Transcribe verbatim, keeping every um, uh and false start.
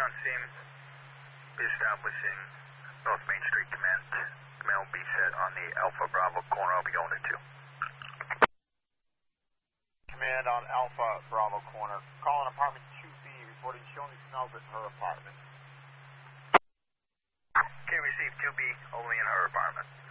on scene. Be establishing North Main Street Command. Command will be set on the Alpha Bravo corner. I'll be going to two. Command on Alpha Bravo corner. Calling apartment two B, reporting showing smells at her apartment. Okay, receive two B, only in her apartment.